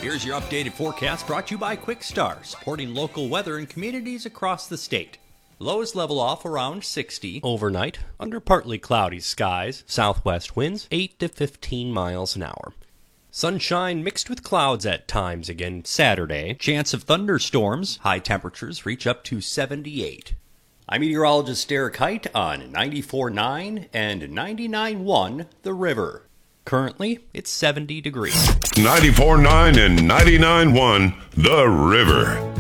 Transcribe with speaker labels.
Speaker 1: Here's your updated forecast brought to you by Quick Star, supporting local weather in communities across the state. Lows level off around 60 overnight, under partly cloudy skies, southwest winds 8 to 15 miles an hour. Sunshine mixed with clouds at times again Saturday. Chance of thunderstorms, high temperatures reach up to 78. I'm meteorologist Derek Height on 94.9 and 99.1 The River. Currently, it's 70 degrees.
Speaker 2: 94.9 and 99.1 The River.